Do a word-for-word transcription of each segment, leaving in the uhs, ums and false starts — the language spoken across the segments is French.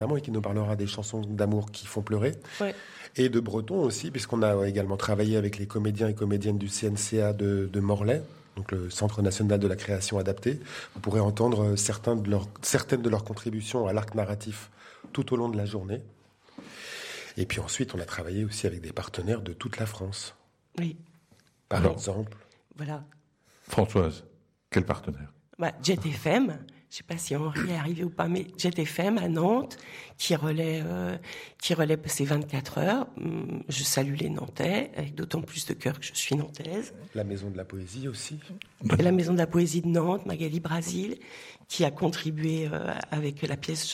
et qui nous parlera des chansons d'amour qui font pleurer. Ouais. Et de breton aussi, puisqu'on a également travaillé avec les comédiens et comédiennes du C N C A de, de Morlaix, donc le Centre national de la création adaptée. Vous pourrez entendre certains de leurs, certaines de leurs contributions à l'arc narratif tout au long de la journée. Et puis ensuite, on a travaillé aussi avec des partenaires de toute la France. Oui. Par Alors, exemple. Voilà. Françoise, quel partenaire? Bah, Jet F M, je ne sais pas si Henri est arrivé ou pas, mais Jet F M à Nantes, qui relaie, euh, qui relaie ces vingt-quatre heures. Je salue les Nantais, avec d'autant plus de cœur que je suis nantaise. La Maison de la Poésie aussi. Et la Maison de la Poésie de Nantes, Magali Brasil, qui a contribué euh, avec la pièce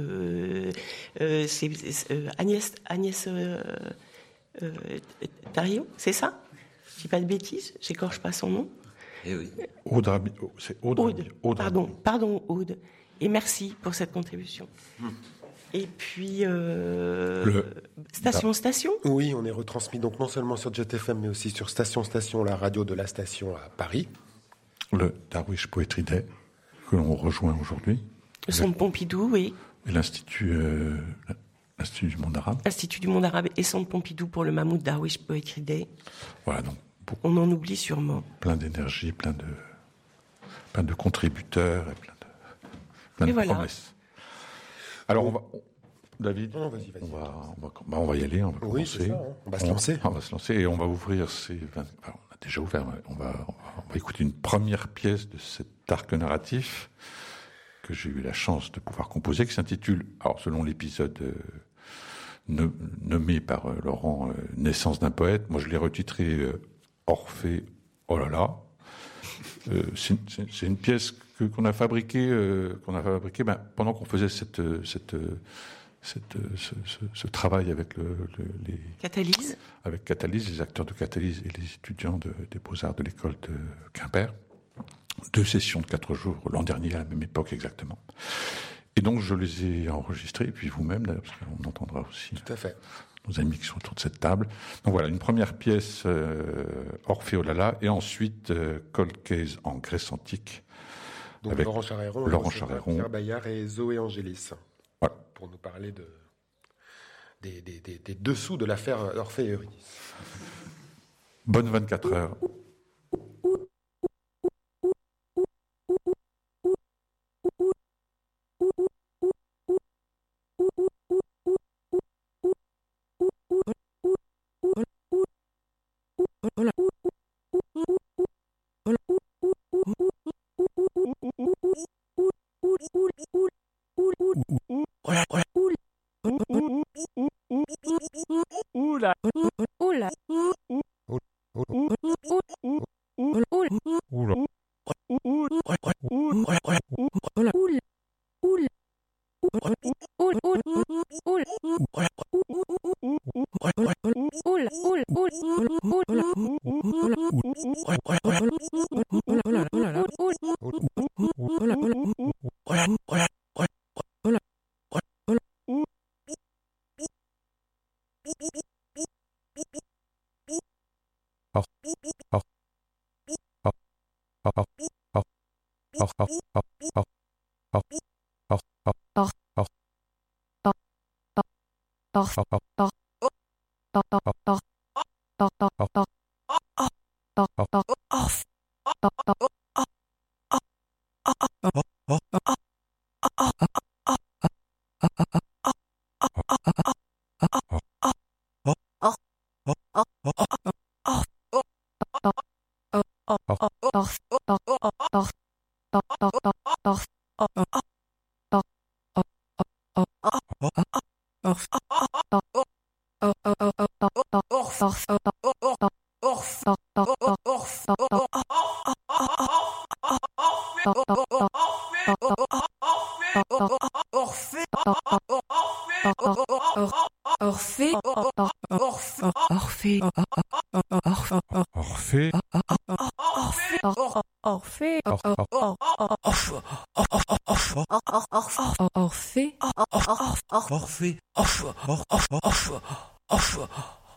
de euh, c'est, euh, Agnès, Agnès euh, euh, Tharion, c'est ça? Je dis pas de bêtises, j'écorche pas son nom. Eh oui. Aude, Rabi- c'est Aude, Aude, Rabi- Aude pardon, Rabi- pardon Aude, et merci pour cette contribution. Mmh. Et puis euh, Le- station station. Oui, on est retransmis donc non seulement sur Jet F M, mais aussi sur Station Station, la radio de la station à Paris. Le Darwish Poetry Day, que l'on rejoint aujourd'hui. Le Centre Pompidou, oui. Et l'Institut, euh, l'Institut du monde arabe. Institut du monde arabe et Centre Pompidou pour le Mahmoud Darwish Poetry Day. Voilà, donc beaucoup, On en oublie sûrement. plein d'énergie, plein de, plein de contributeurs et plein de, plein Et de voilà. promesses. Alors, on va, on- David, Oh, vas-y, vas-y. on va, on va, bah, on va y aller, on va Oui, commencer. c'est ça, hein. On va se lancer. On va se lancer et on va ouvrir ces vingt, enfin, on a déjà ouvert, on va, on va, on va écouter une première pièce de cet arc narratif que j'ai eu la chance de pouvoir composer, qui s'intitule, alors selon l'épisode euh, no- nommé par euh, Laurent, euh, Naissance d'un poète, moi je l'ai retitré euh, Orphée, oh là là. Euh, c'est, c'est, c'est une pièce que, qu'on a fabriquée, euh, qu'on a fabriquée ben, pendant qu'on faisait cette, euh, cette, euh, cette, euh, ce, ce, ce travail avec le, le, les, Catalyse. avec Catalyse, les acteurs de Catalyse et les étudiants de, des Beaux-Arts de l'école de Quimper. Deux sessions de quatre jours, l'an dernier, à la même époque exactement. Et donc, je les ai enregistrés, et puis vous-même, d'ailleurs, parce qu'on entendra aussi Tout à fait. nos amis qui sont autour de cette table. Donc voilà, une première pièce, euh, Orphée Olala, et ensuite euh, Cold Case en Grèce antique. Donc Avec Laurent Charéron, Laurent Joseph Charéron. Pierre Bayard et Zoé Angélis. Voilà. Pour nous parler de, des, des, des, des dessous de l'affaire Orphée et Eurydice. Bonne vingt-quatre heures. Oula. Oula. Oula. Orphée. Orphée. Orphée. Orphée. Orphée. Orphée.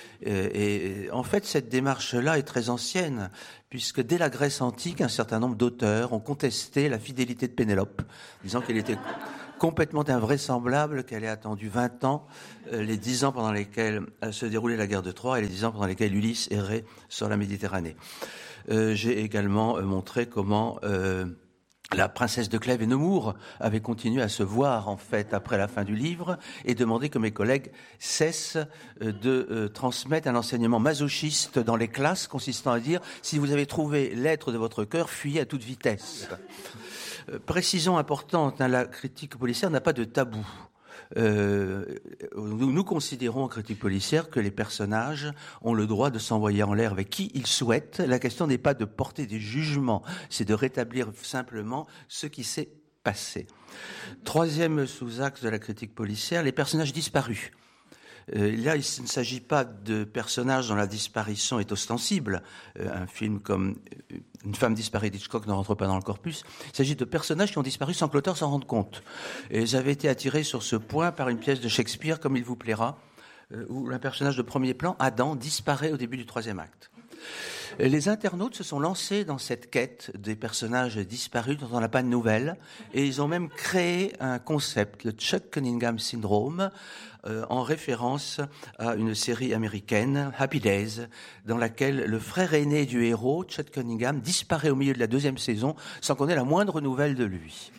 Et en fait, cette démarche-là est très ancienne, puisque dès la Grèce antique, un certain nombre d'auteurs ont contesté la fidélité de Pénélope, disant qu'elle était complètement invraisemblable qu'elle ait attendu vingt ans, les dix ans pendant lesquels se déroulait la guerre de Troie et les dix ans pendant lesquels Ulysse errait sur la Méditerranée. Euh, j'ai également montré comment... Euh, La princesse de Clèves et Nemours avait continué à se voir, en fait, après la fin du livre, et demandé que mes collègues cessent de euh, transmettre un enseignement masochiste dans les classes, consistant à dire « si vous avez trouvé l'être de votre cœur, fuyez à toute vitesse ». Euh, précision importante, hein, la critique policière n'a pas de tabou. Euh, nous, nous considérons en critique policière que les personnages ont le droit de s'envoyer en l'air avec qui ils souhaitent. La question n'est pas de porter des jugements, c'est de rétablir simplement ce qui s'est passé. Troisième sous-axe de la critique policière, les personnages disparus. Euh, là, il ne s'agit pas de personnages dont la disparition est ostensible. Euh, un film comme Une femme disparue d'Hitchcock ne rentre pas dans le corpus. Il s'agit de personnages qui ont disparu sans que l'auteur s'en rende compte. Et j'avais été attiré sur ce point par une pièce de Shakespeare, Comme il vous plaira, euh, où un personnage de premier plan, Adam, disparaît au début du troisième acte. Les internautes se sont lancés dans cette quête des personnages disparus dont on n'a pas de nouvelles, et ils ont même créé un concept, le Chuck Cunningham Syndrome, euh, en référence à une série américaine, Happy Days, dans laquelle le frère aîné du héros, Chuck Cunningham, disparaît au milieu de la deuxième saison sans qu'on ait la moindre nouvelle de lui.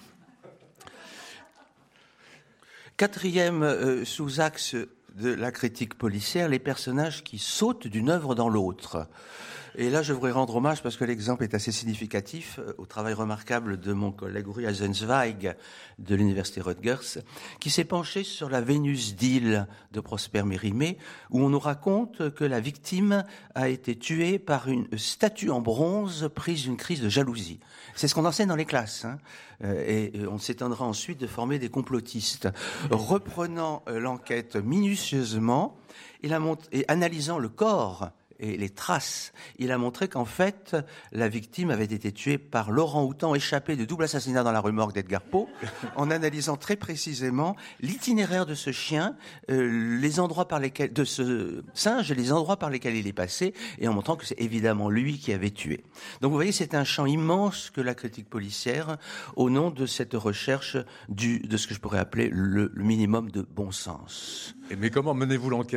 Quatrième euh, sous-axe de la critique policière, les personnages qui sautent d'une œuvre dans l'autre. Et là, je voudrais rendre hommage, parce que l'exemple est assez significatif, au travail remarquable de mon collègue Uri Hazenzweig de l'université Rutgers, qui s'est penché sur la Vénus d'Île de Prosper Mérimée, où on nous raconte que la victime a été tuée par une statue en bronze prise d'une crise de jalousie. C'est ce qu'on enseigne dans les classes, hein. Et on s'étonnera ensuite de former des complotistes. Reprenant l'enquête minutieusement et analysant le corps et les traces, il a montré qu'en fait, la victime avait été tuée par l'orang-outan échappé de double assassinat dans la rue Morgue d'Edgar Poe, en analysant très précisément l'itinéraire de ce chien, euh, les endroits par lesquels, de ce singe, les endroits par lesquels il est passé, et en montrant que c'est évidemment lui qui avait tué. Donc vous voyez, c'est un champ immense que la critique policière, au nom de cette recherche du, de ce que je pourrais appeler le, le minimum de bon sens. Mais comment menez-vous l'enquête ?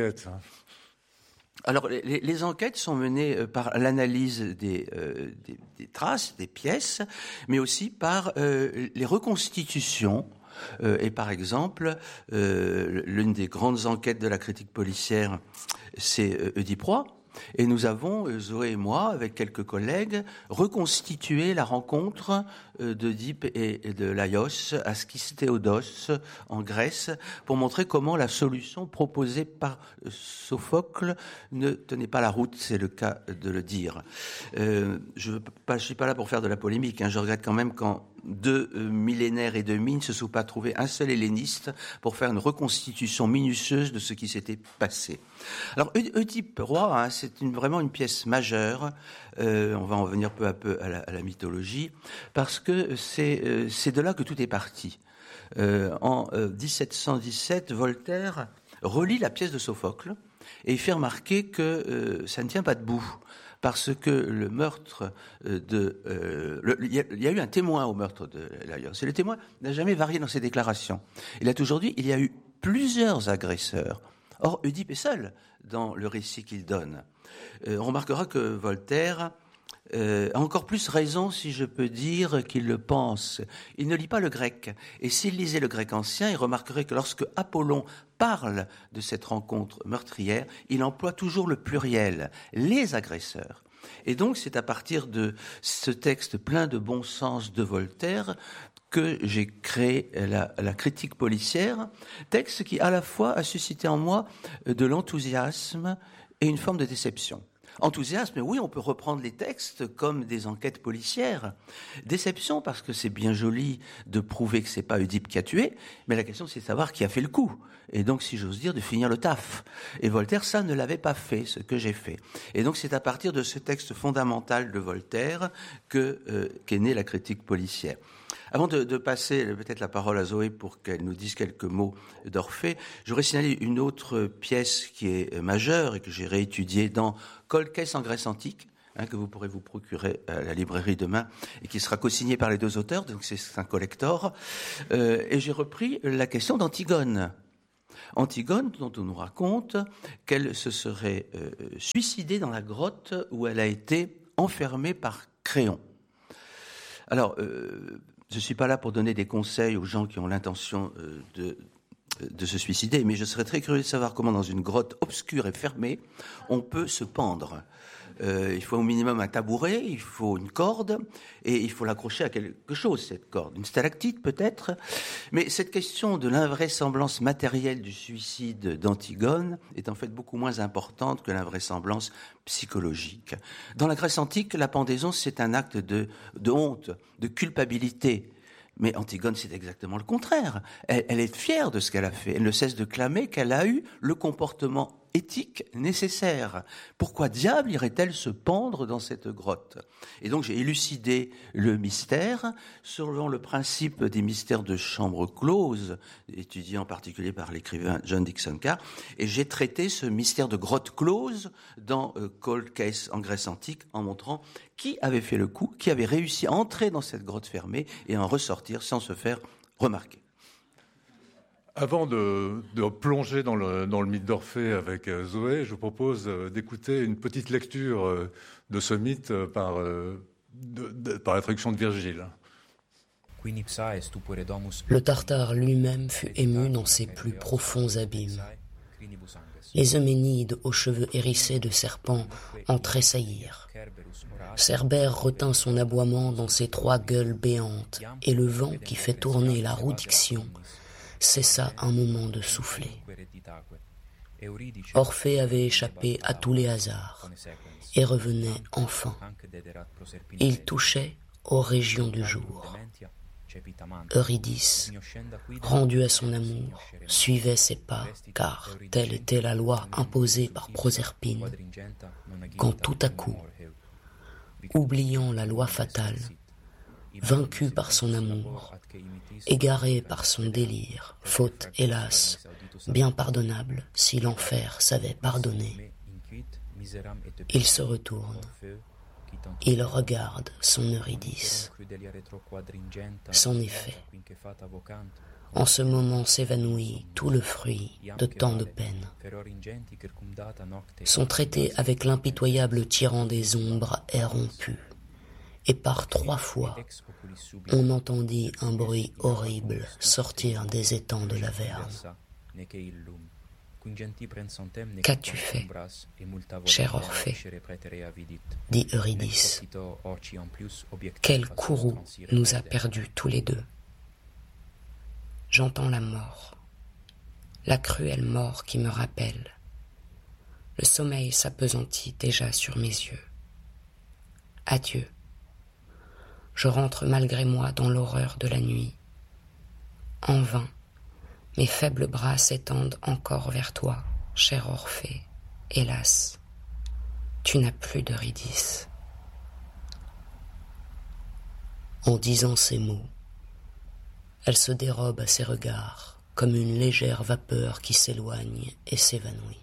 Alors, les, les enquêtes sont menées par l'analyse des, euh, des, des traces, des pièces, mais aussi par euh, les reconstitutions. Euh, et par exemple, euh, l'une des grandes enquêtes de la critique policière, c'est euh, Oedipe Roi. Et nous avons, Zoé et moi, avec quelques collègues, reconstitué la rencontre d'Oedipe et de Laios à Skistéodos, en Grèce, pour montrer comment la solution proposée par Sophocle ne tenait pas la route, c'est le cas de le dire. Euh, je ne suis pas là pour faire de la polémique, hein, je regrette quand même quand deux euh, millénaires et demi ne se sont pas trouvés un seul helléniste pour faire une reconstitution minutieuse de ce qui s'était passé. Alors, Oedipe Roi, hein, c'est une, vraiment une pièce majeure. Euh, on va en venir peu à peu à la, à la mythologie, parce que c'est, euh, c'est de là que tout est parti. Euh, en euh, dix-sept cent dix-sept, Voltaire relit la pièce de Sophocle et il fait remarquer que euh, ça ne tient pas debout. Parce que le meurtre de... Euh, le, il, y a, il y a eu un témoin au meurtre de Laios. Et le témoin n'a jamais varié dans ses déclarations. Il a toujours dit il y a eu plusieurs agresseurs. Or, Oedipe est seul dans le récit qu'il donne. Euh, on remarquera que Voltaire euh, a encore plus raison, si je peux dire, qu'il le pense. Il ne lit pas le grec. Et s'il lisait le grec ancien, il remarquerait que lorsque Apollon parle de cette rencontre meurtrière, il emploie toujours le pluriel, les agresseurs. Et donc, c'est à partir de ce texte plein de bon sens de Voltaire que j'ai créé la, la critique policière, texte qui, à la fois, a suscité en moi de l'enthousiasme et une forme de déception. Enthousiasme, oui, on peut reprendre les textes comme des enquêtes policières. Déception, parce que c'est bien joli de prouver que c'est pas Oedipe qui a tué, mais la question c'est de savoir qui a fait le coup. Et donc, si j'ose dire, de finir le taf. Et Voltaire, ça ne l'avait pas fait, ce que j'ai fait. Et donc, c'est à partir de ce texte fondamental de Voltaire que, euh, qu'est née la critique policière. Avant de, de passer peut-être la parole à Zoé pour qu'elle nous dise quelques mots d'Orphée, j'aurais signalé une autre pièce qui est majeure et que j'ai réétudiée dans Cold Case en Grèce antique, hein, que vous pourrez vous procurer à la librairie demain et qui sera co-signée par les deux auteurs, donc c'est un collector. Euh, et j'ai repris la question d'Antigone. Antigone, dont on nous raconte qu'elle se serait euh, suicidée dans la grotte où elle a été enfermée par Créon. Alors, euh, je ne suis pas là pour donner des conseils aux gens qui ont l'intention euh, de, de se suicider, mais je serais très curieux de savoir comment, dans une grotte obscure et fermée, on peut se pendre. Euh, il faut au minimum un tabouret, il faut une corde, et il faut l'accrocher à quelque chose, cette corde. Une stalactite, peut-être. Mais cette question de l'invraisemblance matérielle du suicide d'Antigone est en fait beaucoup moins importante que l'invraisemblance psychologique. Dans la Grèce antique, la pendaison, c'est un acte de, de honte, de culpabilité. Mais Antigone, c'est exactement le contraire. Elle, elle est fière de ce qu'elle a fait. Elle ne cesse de clamer qu'elle a eu le comportement éthique nécessaire. Pourquoi diable irait-elle se pendre dans cette grotte ? Et donc j'ai élucidé le mystère selon le principe des mystères de chambre close, étudié en particulier par l'écrivain John Dixon Carr, et j'ai traité ce mystère de grotte close dans euh, Cold Case en Grèce antique en montrant qui avait fait le coup, qui avait réussi à entrer dans cette grotte fermée et à en ressortir sans se faire remarquer. Avant de, de plonger dans le, dans le mythe d'Orphée avec Zoé, je vous propose d'écouter une petite lecture de ce mythe par, de, de, par la traduction de Virgile. Le Tartare lui-même fut ému dans ses plus profonds abîmes. Les Euménides aux cheveux hérissés de serpents en tressaillirent. Cerbère retint son aboiement dans ses trois gueules béantes, et le vent qui fait tourner la roue d'Ixion cessa un moment de souffler. Orphée avait échappé à tous les hasards et revenait enfin. Il touchait aux régions du jour. Eurydice, rendu à son amour, suivait ses pas, car telle était la loi imposée par Proserpine, quand tout à coup, oubliant la loi fatale, vaincu par son amour, égaré par son délire, faute, hélas, bien pardonnable si l'enfer savait pardonner, il se retourne, il regarde son Eurydice. C'en est fait. En ce moment s'évanouit tout le fruit de tant de peine. Son traité avec l'impitoyable tyran des ombres est rompu. Et par trois fois, on entendit un bruit horrible sortir des étangs de l'Averne. Qu'as-tu fait, cher Orphée ? Dit Eurydice. Quel courroux nous a perdus tous les deux. J'entends la mort, la cruelle mort qui me rappelle. Le sommeil s'appesantit déjà sur mes yeux. Adieu. Je rentre malgré moi dans l'horreur de la nuit. En vain, mes faibles bras s'étendent encore vers toi, cher Orphée. Hélas, tu n'as plus d'Eurydice. En disant ces mots, elle se dérobe à ses regards, comme une légère vapeur qui s'éloigne et s'évanouit.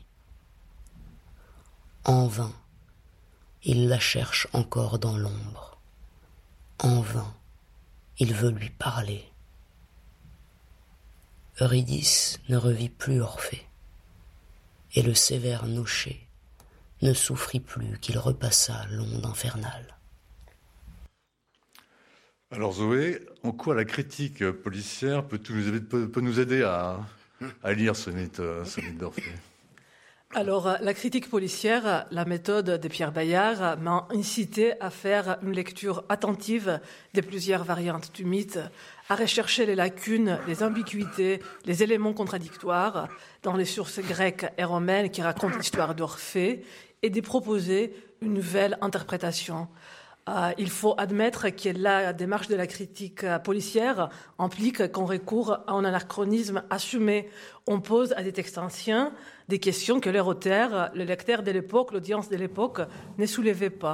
En vain, il la cherche encore dans l'ombre. En vain, il veut lui parler. Eurydice ne revit plus Orphée, et le sévère nocher ne souffrit plus qu'il repassât l'onde infernale. Alors Zoé, en quoi la critique policière peut, nous, peut, peut nous aider à, à lire ce mythe, ce mythe d'Orphée ? Alors, la critique policière, la méthode de Pierre Bayard m'a incité à faire une lecture attentive des plusieurs variantes du mythe, à rechercher les lacunes, les ambiguïtés, les éléments contradictoires dans les sources grecques et romaines qui racontent l'histoire d'Orphée et de proposer une nouvelle interprétation. Euh, il faut admettre que la démarche de la critique policière implique qu'on recourt à un anachronisme assumé. On pose à des textes anciens des questions que leur auteur, le lecteur de l'époque, l'audience de l'époque ne soulevait pas.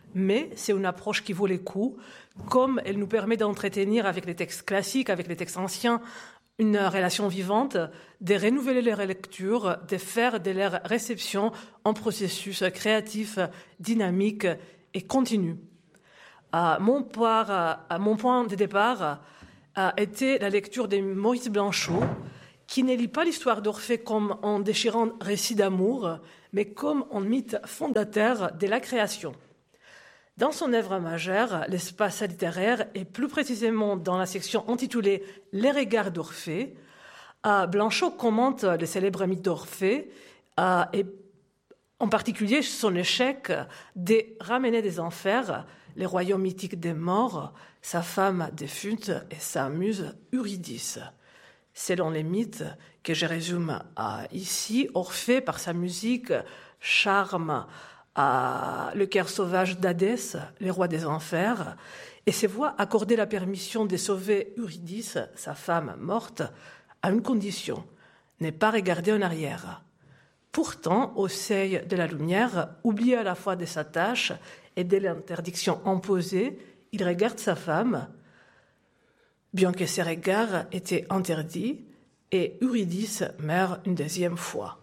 mais c'est une approche qui vaut les coups, comme elle nous permet d'entretenir avec les textes classiques, avec les textes anciens, une relation vivante, de renouveler les relectures, de faire de leur réception un processus créatif, dynamique et continu. Euh, mon, point, euh, mon point de départ a été la lecture de Maurice Blanchot, qui ne lit pas l'histoire d'Orphée comme un déchirant récit d'amour, mais comme un mythe fondateur de la création. Dans son œuvre majeure, l'espace littéraire, et plus précisément dans la section intitulée « Les regards d'Orphée », Blanchot commente le célèbre mythe d'Orphée et en particulier son échec de ramener des enfers les royaumes mythiques des morts, sa femme défunte et sa muse Eurydice. Selon les mythes que je résume ici, Orphée, par sa musique, charme à le cœur sauvage d'Hadès, les rois des enfers, et se voit accorder la permission de sauver Eurydice, sa femme morte, à une condition, ne pas regarder en arrière. Pourtant, au seuil de la lumière, oublié à la fois de sa tâche et de l'interdiction imposée, il regarde sa femme, bien que ses regards étaient interdits, et Eurydice meurt une deuxième fois.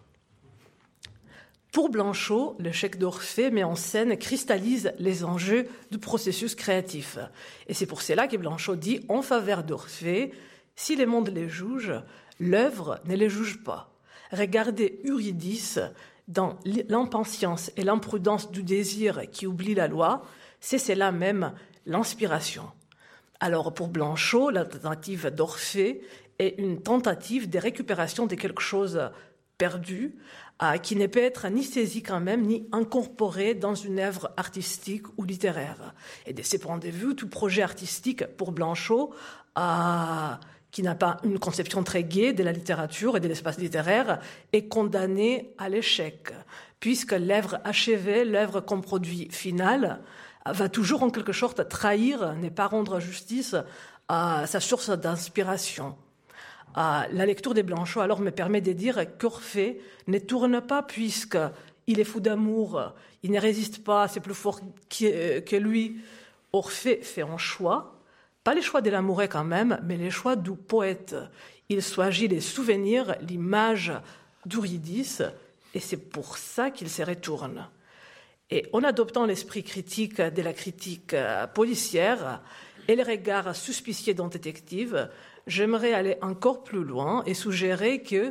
Pour Blanchot, l'échec d'Orphée met en scène et cristallise les enjeux du processus créatif. Et c'est pour cela que Blanchot dit en faveur d'Orphée, si le monde les juge, l'œuvre ne les juge pas. Regardez Eurydice dans l'impatience et l'imprudence du désir qui oublie la loi, c'est cela même l'inspiration. Alors pour Blanchot, la tentative d'Orphée est une tentative de récupération de quelque chose perdu, euh, qui ne peut être ni saisi quand même, ni incorporé dans une œuvre artistique ou littéraire. Et de ce point de vue, tout projet artistique pour Blanchot, euh, qui n'a pas une conception très gaie de la littérature et de l'espace littéraire, est condamné à l'échec, puisque l'œuvre achevée, l'œuvre comme produit final, va toujours en quelque sorte trahir, ne pas rendre justice à sa source d'inspiration. La lecture de Blanchot alors me permet de dire qu'Orphée ne tourne pas puisqu'il est fou d'amour, il ne résiste pas, c'est plus fort que lui. Orphée fait un choix, pas les choix de l'amoureux quand même, mais les choix du poète. Il s'agit des souvenirs, l'image d'Eurydice, et c'est pour ça qu'il se retourne. Et en adoptant l'esprit critique de la critique policière et les regards suspicieux d'un détective, j'aimerais aller encore plus loin et suggérer que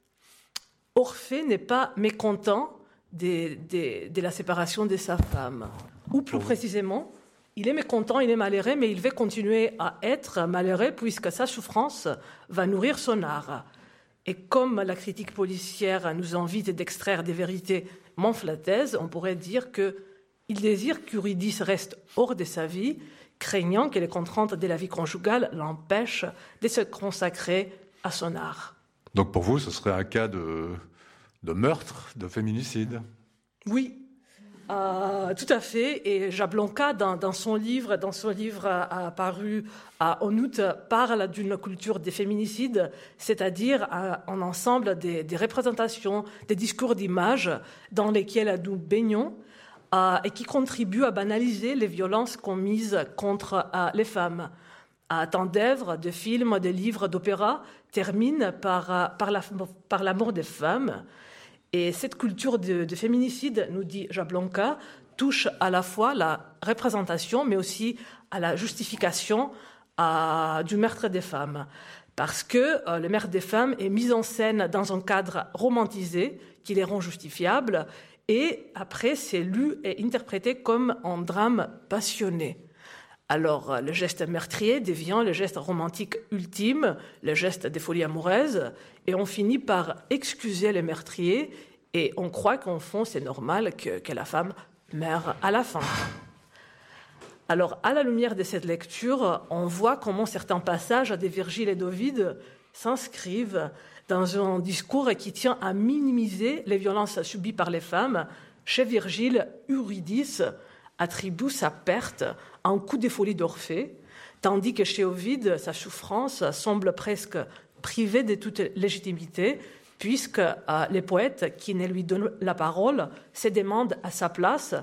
Orphée n'est pas mécontent de, de, de la séparation de sa femme. Ou plus précisément, il est mécontent, il est malheureux, mais il veut continuer à être malheureux puisque sa souffrance va nourrir son art. Et comme la critique policière nous invite d'extraire des vérités manflataises, on pourrait dire qu'il désire qu'Eurydice reste hors de sa vie, craignant que les contraintes de la vie conjugale l'empêchent de se consacrer à son art. Donc pour vous, ce serait un cas de, de meurtre, de féminicide ? Oui, euh, tout à fait. Et Jablonka, dans, dans son livre, dans son livre euh, paru euh, en août, parle d'une culture des féminicides, c'est-à-dire euh, un ensemble des, des représentations, des discours d'images dans lesquels nous baignons, Euh, et qui contribue à banaliser les violences commises contre euh, les femmes. Euh, tant d'œuvres, de films, de livres, d'opéras terminent par, euh, par, la, par la mort des femmes. Et cette culture de, de féminicide, nous dit Jablonka, touche à la fois la représentation, mais aussi à la justification euh, du meurtre des femmes. Parce que euh, le meurtre des femmes est mis en scène dans un cadre romantisé qui les rend justifiables. Et après, c'est lu et interprété comme un drame passionné. Alors, le geste meurtrier devient le geste romantique ultime, le geste des folies amoureuses, et on finit par excuser le meurtrier, et on croit qu'en fond, c'est normal que, que la femme meure à la fin. Alors, à la lumière de cette lecture, on voit comment certains passages de Virgile et d'Ovide s'inscrivent dans un discours qui tient à minimiser les violences subies par les femmes. Chez Virgile, Eurydice attribue sa perte à un coup de folie d'Orphée, tandis que chez Ovide, sa souffrance semble presque privée de toute légitimité, puisque euh, les poètes qui ne lui donnent la parole se demandent à sa place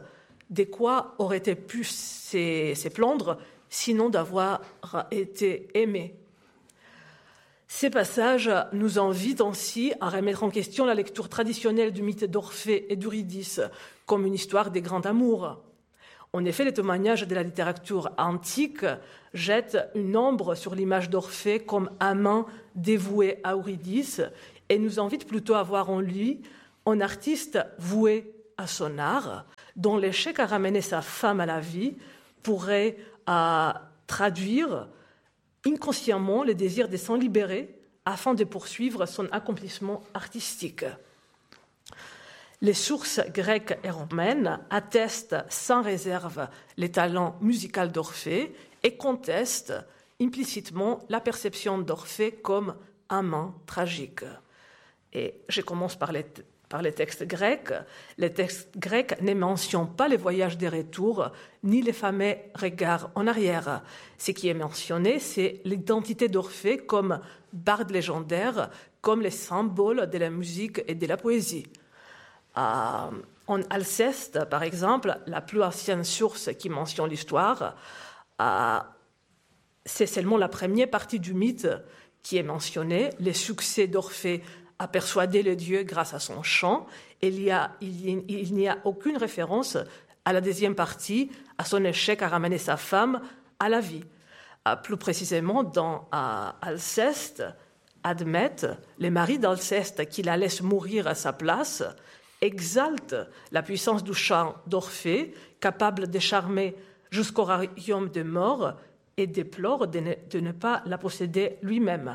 de quoi aurait-il pu se, se plaindre, sinon d'avoir été aimé. Ces passages nous invitent ainsi à remettre en question la lecture traditionnelle du mythe d'Orphée et d'Eurydice comme une histoire des grands amours. En effet, les témoignages de la littérature antique jettent une ombre sur l'image d'Orphée comme amant dévoué à Eurydice et nous invitent plutôt à voir en lui un artiste voué à son art, dont l'échec à ramener sa femme à la vie pourrait euh, traduire inconsciemment le désir de s'en libérer afin de poursuivre son accomplissement artistique. Les sources grecques et romaines attestent sans réserve les talents musicaux d'Orphée et contestent implicitement la perception d'Orphée comme amant tragique. Et je commence par les, par les textes grecs. Les textes grecs ne mentionnent pas les voyages de retour ni les fameux regards en arrière. Ce qui est mentionné, c'est l'identité d'Orphée comme barde légendaire, comme les symboles de la musique et de la poésie. Euh, en Alceste, par exemple, la plus ancienne source qui mentionne l'histoire, euh, c'est seulement la première partie du mythe qui est mentionnée, les succès d'Orphée à persuader les dieux grâce à son chant. Il n'y a, il, il n'y a aucune référence à la deuxième partie, à son échec à ramener sa femme à la vie. Euh, plus précisément, dans euh, Alceste, Admète, le mari d'Alceste qui la laisse mourir à sa place, exalte la puissance du chant d'Orphée, capable de charmer jusqu'au royaume des morts, et déplore de ne, de ne pas la posséder lui-même.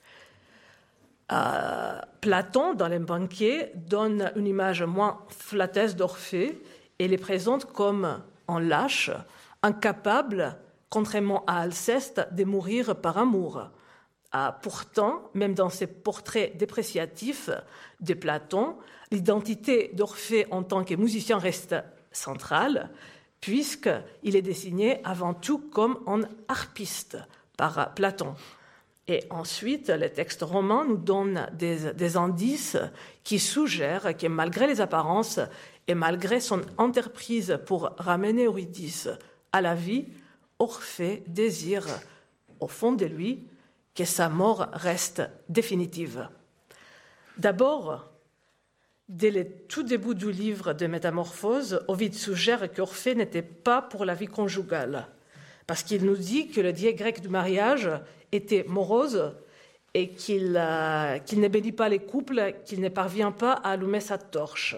Euh, Platon, dans les banquets, donne une image moins flatteuse d'Orphée et les présente comme un lâche, incapable, contrairement à Alceste, de mourir par amour. Euh, pourtant, même dans ses portraits dépréciatifs de Platon, l'identité d'Orphée en tant que musicien reste centrale, puisqu'il est dessiné avant tout comme un harpiste par Platon. Et ensuite, les textes romains nous donnent des, des indices qui suggèrent que malgré les apparences et malgré son entreprise pour ramener Eurydice à la vie, Orphée désire au fond de lui que sa mort reste définitive. D'abord, dès le tout début du livre de Métamorphose, Ovide suggère qu'Orphée n'était pas pour la vie conjugale, parce qu'il nous dit que le dieu grec du mariage était morose et qu'il, euh, qu'il ne bénit pas les couples, qu'il ne parvient pas à allumer sa torche.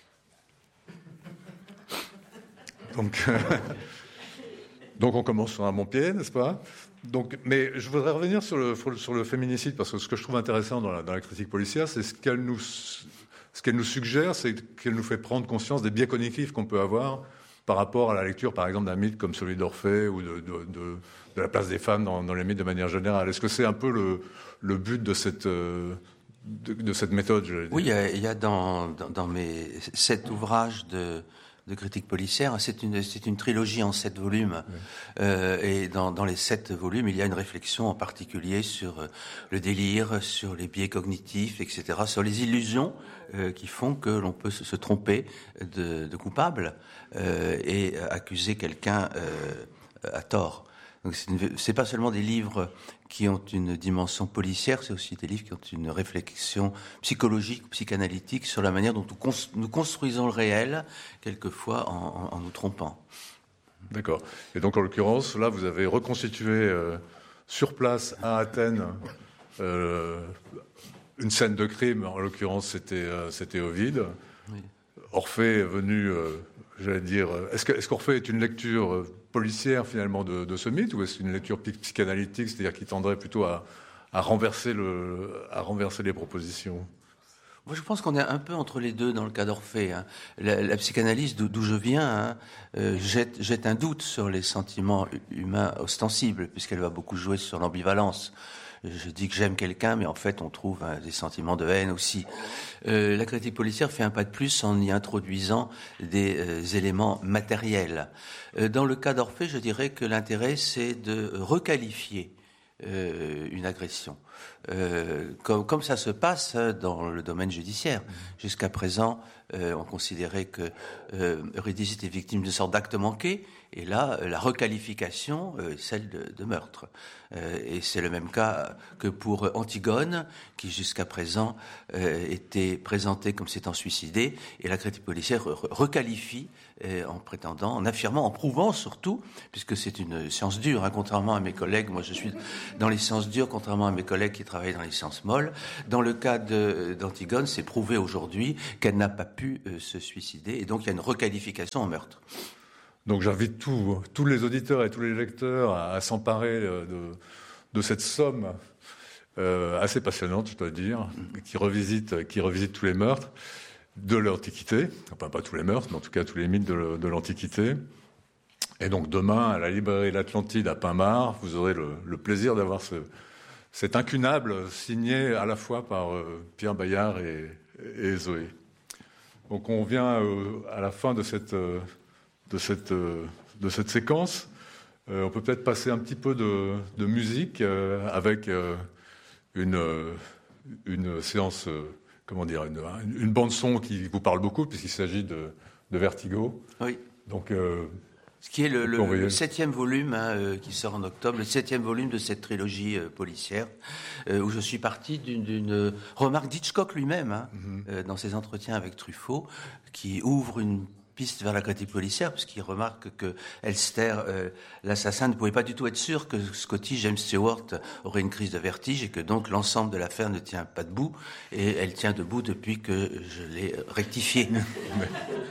Donc, euh, donc on commence sur un bon pied, n'est-ce pas ? Donc, mais je voudrais revenir sur le, sur le féminicide, parce que ce que je trouve intéressant dans la, dans la critique policière, c'est ce qu'elle nous, ce qu'elle nous suggère, c'est qu'elle nous fait prendre conscience des biais cognitifs qu'on peut avoir par rapport à la lecture, par exemple, d'un mythe comme celui d'Orphée ou de, de, de, de la place des femmes dans, dans les mythes de manière générale. Est-ce que c'est un peu le, le but de cette, de, de cette méthode, je vais dire ? Oui, il y a, il y a dans, dans, dans mes sept ouvrages de... de critique policière, c'est une, c'est une trilogie en sept volumes. Oui. Euh, et dans, dans les sept volumes, il y a une réflexion en particulier sur euh, le délire, sur les biais cognitifs, et cetera, sur les illusions euh, qui font que l'on peut se, se tromper de, de coupable euh, et accuser quelqu'un euh, à tort. Donc c'est, une, c'est pas seulement des livres qui ont une dimension policière, c'est aussi des livres qui ont une réflexion psychologique, psychanalytique sur la manière dont nous construisons le réel, quelquefois en, en, en nous trompant. D'accord. Et donc, en l'occurrence, là, vous avez reconstitué euh, sur place à Athènes euh, une scène de crime. En l'occurrence, c'était, euh, c'était Ovide. Oui. Orphée est venu, euh, j'allais dire... Est-ce, que, est-ce qu'Orphée est une lecture... Euh, policière finalement de, de ce mythe, ou est-ce une lecture psychanalytique, c'est-à-dire qui tendrait plutôt à, à, renverser le, à renverser les propositions ? Moi, je pense qu'on est un peu entre les deux dans le cas d'Orphée. Hein. La, la psychanalyse d'où, d'où je viens hein, euh, jette, jette un doute sur les sentiments humains ostensibles, puisqu'elle va beaucoup jouer sur l'ambivalence. Je dis que j'aime quelqu'un, mais en fait, on trouve hein, des sentiments de haine aussi. Euh, la critique policière fait un pas de plus en y introduisant des euh, éléments matériels. Euh, dans le cas d'Orphée, je dirais que l'intérêt, c'est de requalifier euh, une agression. euh, comme, comme ça se passe dans le domaine judiciaire. Jusqu'à présent, euh, on considérait que euh, Eurydice était victime d'une sorte d'acte manqué, et là, la requalification euh, est celle de, de meurtre. Euh, et c'est le même cas que pour Antigone, qui jusqu'à présent euh, était présentée comme s'étant suicidée, et la critique policière re- requalifie euh, en prétendant, en affirmant, en prouvant surtout, puisque c'est une science dure, hein, contrairement à mes collègues, moi je suis dans les sciences dures, contrairement à mes collègues qui travaillent dans les sciences molles. Dans le cas de, d'Antigone, c'est prouvé aujourd'hui qu'elle n'a pas pu euh, se suicider, et donc il y a une requalification en meurtre. Donc j'invite tous, tous les auditeurs et tous les lecteurs à, à s'emparer de, de cette somme euh, assez passionnante, je dois dire, qui revisite, qui revisite tous les meurtres de l'Antiquité, enfin pas tous les meurtres, mais en tout cas tous les mythes de, de l'Antiquité. Et donc demain, à la librairie L'Atlantide à Pinmar, vous aurez le, le plaisir d'avoir ce, cet incunable signé à la fois par euh, Pierre Bayard et, et Zoé. Donc on vient euh, à la fin de cette... Euh, de cette, euh, de cette séquence. Euh, on peut peut-être passer un petit peu de, de musique euh, avec euh, une, euh, une séance, euh, comment dire, une, une bande-son qui vous parle beaucoup, puisqu'il s'agit de, de Vertigo. Oui. Donc, euh, Ce qui est le, le, le septième volume hein, euh, qui sort en octobre, le septième volume de cette trilogie euh, policière, euh, où je suis parti d'une, d'une remarque d'Hitchcock lui-même, hein, mm-hmm. euh, dans ses entretiens avec Truffaut, qui ouvre une piste vers la critique policière, parce qu'il remarque que Elster, euh, l'assassin, ne pouvait pas du tout être sûr que Scotty, James Stewart, aurait une crise de vertige, et que donc l'ensemble de l'affaire ne tient pas debout, et elle tient debout depuis que je l'ai rectifiée.